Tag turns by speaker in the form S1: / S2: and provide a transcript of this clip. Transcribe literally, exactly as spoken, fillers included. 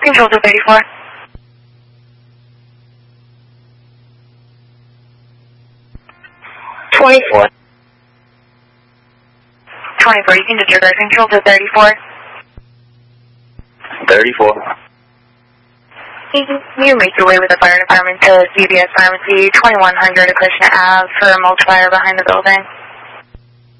S1: Control to thirty-four.
S2: twenty-four.
S1: twenty-four, you can disregard. Control to thirty-four.
S2: thirty-four.
S1: You can you make your way with the fire department to C B S Pharmacy, twenty-one hundred Acushnet Ave for a multiplier behind the building.